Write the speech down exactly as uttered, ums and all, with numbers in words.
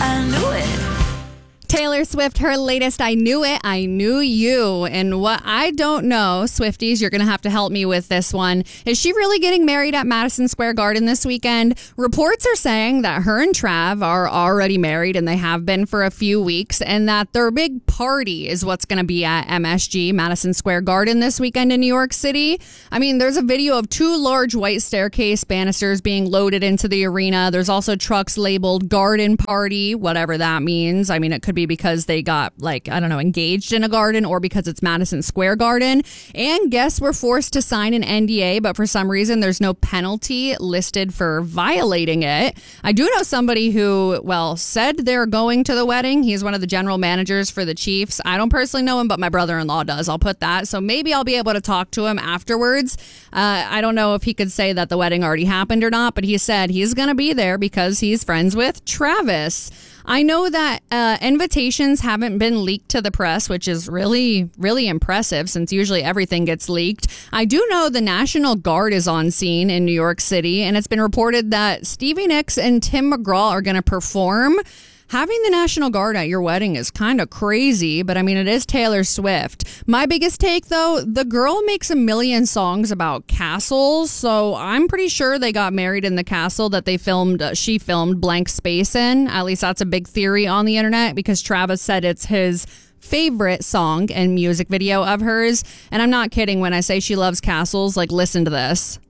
I knew it. Taylor Swift, her latest I Knew It, I Knew You. And what I don't know, Swifties, you're going to have to help me with this one. Is she really getting married at Madison Square Garden this weekend? Reports are saying that her and Trav are already married, and they have been for a few weeks, and that their big party is what's going to be at M S G, Madison Square Garden, this weekend in New York City. I mean, there's a video of two large white staircase banisters being loaded into the arena. There's also trucks labeled Garden Party, whatever that means. I mean, it could be because they got, like, I don't know, engaged in a garden, or because it's Madison Square Garden. And guests were forced to sign an N D A, but for some reason there's no penalty listed for violating it. I do know somebody who, well, said they're going to the wedding. He's one of the general managers for the Chiefs. I don't personally know him, but my brother-in-law does. I'll put that. So maybe I'll be able to talk to him afterwards. Uh, I don't know if he could say that the wedding already happened or not, but he said he's going to be there because he's friends with Travis. I know that uh, invitations haven't been leaked to the press, which is really, really impressive since usually everything gets leaked. I do know the National Guard is on scene in New York City, and it's been reported that Stevie Nicks and Tim McGraw are going to perform. Having the National Guard at your wedding is kind of crazy, but I mean, it is Taylor Swift. My biggest take, though, the girl makes a million songs about castles, so I'm pretty sure they got married in the castle that they filmed, uh, she filmed Blank Space in. At least that's a big theory on the internet, because Travis said it's his favorite song and music video of hers. And I'm not kidding when I say she loves castles. Like, listen to this.